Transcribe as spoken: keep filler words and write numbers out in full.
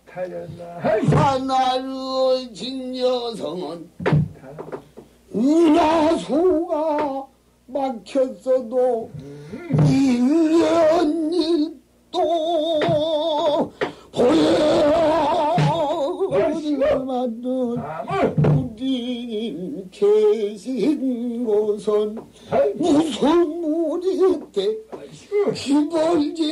하나의 진여성은 은하수가 막혔어도 일년일도 보여만은 우리 계신 곳은 무슨 무리 때 힘을